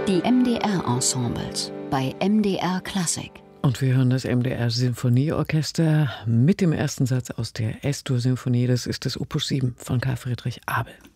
Die MDR-Ensembles bei MDR Klassik. Und wir hören das MDR-Sinfonieorchester mit dem ersten Satz aus der S-Dur-Symphonie. Das ist das Opus 7 von Karl Friedrich Abel.